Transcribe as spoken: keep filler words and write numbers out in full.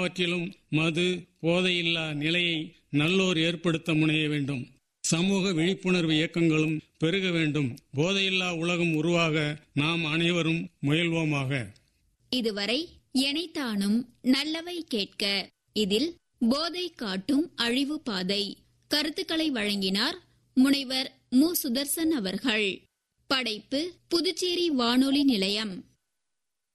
எல்லாவற்றிலும் மது போதையில்லா நிலையை நல்லோர் ஏற்படுத்த முனைய வேண்டும். சமூக விழிப்புணர்வு இயக்கங்களும் பெருக வேண்டும். போதையில்லா உலகம் உருவாக நாம் அனைவரும் முயல்வோமாக. இதுவரை எனைத்தானும் நல்லவை கேட்க, இதில் போதை காட்டும் அழிவு பாதை கருத்துக்களை வழங்கினார் முனைவர் மு சுதர்சன் அவர்கள். படைப்பு புதுச்சேரி வானொலி நிலையம்.